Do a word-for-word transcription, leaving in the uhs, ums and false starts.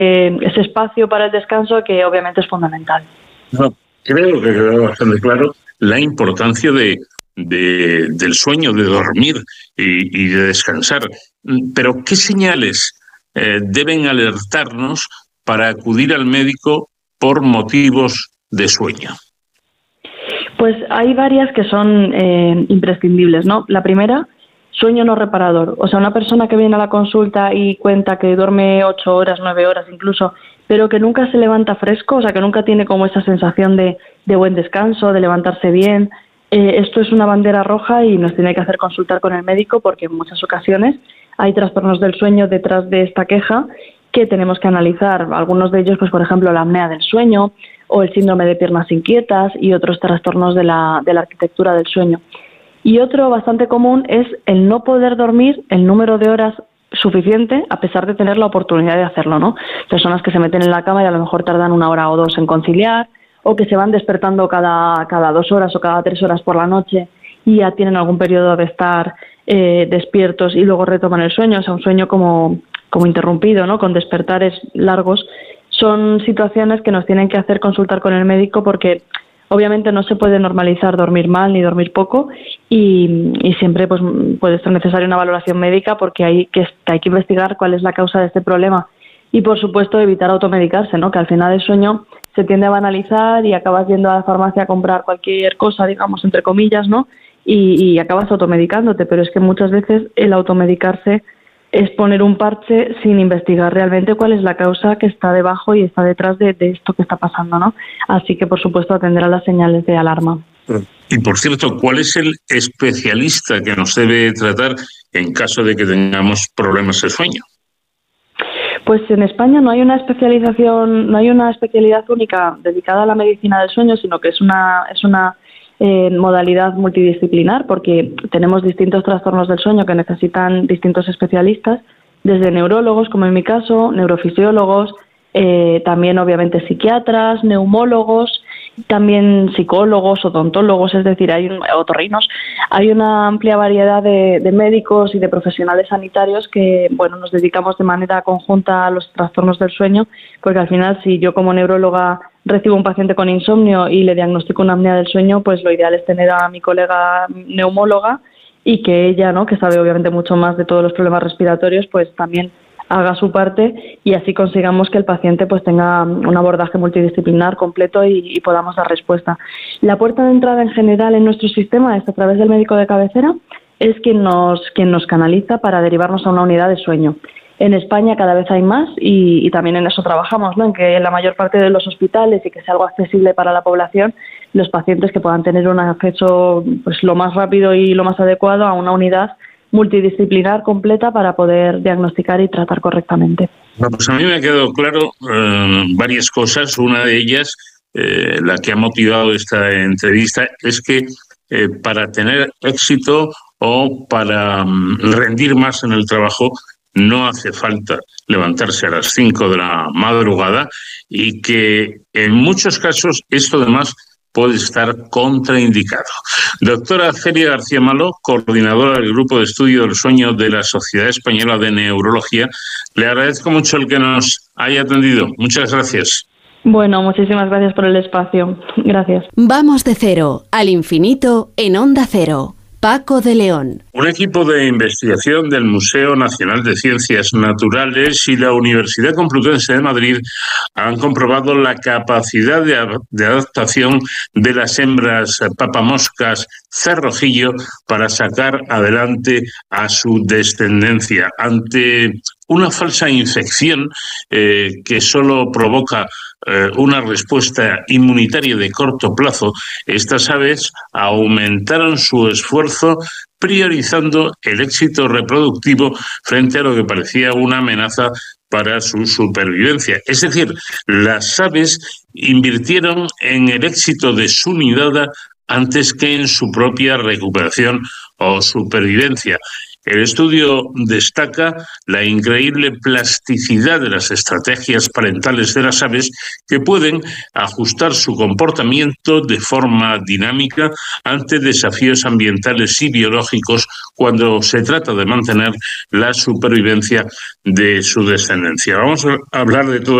ese espacio para el descanso que obviamente es fundamental. No, creo que ha quedado bastante claro la importancia de, de, del sueño, de dormir y, y de descansar. Pero ¿qué señales eh, deben alertarnos para acudir al médico por motivos de sueño? Pues hay varias que son eh, imprescindibles, ¿no? La primera, sueño no reparador. O sea, una persona que viene a la consulta y cuenta que duerme ocho horas, nueve horas incluso, pero que nunca se levanta fresco, o sea, que nunca tiene como esa sensación de, de buen descanso, de levantarse bien. Eh, esto es una bandera roja y nos tiene que hacer consultar con el médico porque en muchas ocasiones hay trastornos del sueño detrás de esta queja que tenemos que analizar. Algunos de ellos, pues por ejemplo, la apnea del sueño o el síndrome de piernas inquietas y otros trastornos de la, de la arquitectura del sueño. Y otro bastante común es el no poder dormir el número de horas suficiente a pesar de tener la oportunidad de hacerlo, ¿no? Personas que se meten en la cama y a lo mejor tardan una hora o dos en conciliar, o que se van despertando cada, cada dos horas o cada tres horas por la noche y ya tienen algún periodo de estar eh, despiertos y luego retoman el sueño, o sea, un sueño como, como interrumpido, ¿no? Con despertares largos. Son situaciones que nos tienen que hacer consultar con el médico porque obviamente no se puede normalizar dormir mal ni dormir poco y, y siempre pues, puede ser necesaria una valoración médica porque hay que, hay que investigar cuál es la causa de este problema y por supuesto evitar automedicarse, ¿no? Que al final el sueño se tiende a banalizar y acabas yendo a la farmacia a comprar cualquier cosa, digamos, entre comillas, ¿no? Y, y acabas automedicándote, pero es que muchas veces el automedicarse es poner un parche sin investigar realmente cuál es la causa que está debajo y está detrás de, de esto que está pasando, ¿no? Así que, por supuesto, atender a las señales de alarma. Y, por cierto, ¿cuál es el especialista que nos debe tratar en caso de que tengamos problemas de sueño? Pues en España no hay una especialización, no hay una especialidad única dedicada a la medicina del sueño, sino que es una, es una eh, modalidad multidisciplinar, porque tenemos distintos trastornos del sueño que necesitan distintos especialistas, desde neurólogos, como en mi caso, neurofisiólogos, eh, también obviamente psiquiatras, neumólogos, también psicólogos, odontólogos, es decir, hay un, otorrinos, hay una amplia variedad de, de médicos y de profesionales sanitarios que, bueno, nos dedicamos de manera conjunta a los trastornos del sueño, porque al final, si yo como neuróloga recibo un paciente con insomnio y le diagnostico una apnea del sueño, pues lo ideal es tener a mi colega neumóloga y que ella, ¿no?, que sabe obviamente mucho más de todos los problemas respiratorios, pues también haga su parte y así consigamos que el paciente pues tenga un abordaje multidisciplinar completo y, y podamos dar respuesta. La puerta de entrada en general en nuestro sistema es a través del médico de cabecera, es quien nos, quien nos canaliza para derivarnos a una unidad de sueño. En España cada vez hay más y, y también en eso trabajamos, ¿no?, en que en la mayor parte de los hospitales y que sea algo accesible para la población, los pacientes que puedan tener un acceso pues lo más rápido y lo más adecuado a una unidad multidisciplinar completa para poder diagnosticar y tratar correctamente. Bueno, pues a mí me ha quedado claro eh, varias cosas. Una de ellas, eh, la que ha motivado esta entrevista, es que eh, para tener éxito o para um, rendir más en el trabajo no hace falta levantarse a las cinco de la madrugada y que en muchos casos esto además puede estar contraindicado. Doctora Celia García Malo, coordinadora del Grupo de Estudio del Sueño de la Sociedad Española de Neurología, le agradezco mucho el que nos haya atendido. Muchas gracias. Bueno, muchísimas gracias por el espacio. Gracias. Vamos de cero al infinito en Onda Cero. Paco de León. Un equipo de investigación del Museo Nacional de Ciencias Naturales y la Universidad Complutense de Madrid han comprobado la capacidad de, de adaptación de las hembras papamoscas cerrojillo para sacar adelante a su descendencia ante una falsa infección eh, que solo provoca eh, una respuesta inmunitaria de corto plazo. Estas aves aumentaron su esfuerzo priorizando el éxito reproductivo frente a lo que parecía una amenaza para su supervivencia. Es decir, las aves invirtieron en el éxito de su nidada antes que en su propia recuperación o supervivencia. El estudio destaca la increíble plasticidad de las estrategias parentales de las aves, que pueden ajustar su comportamiento de forma dinámica ante desafíos ambientales y biológicos cuando se trata de mantener la supervivencia de su descendencia. Vamos a hablar de todo